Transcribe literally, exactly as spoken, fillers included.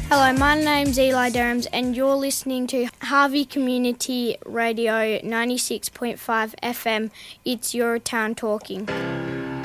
Hello, my name's Eli Durhams and you're listening to Harvey Community Radio ninety-six point five F M. It's Your Town Talking.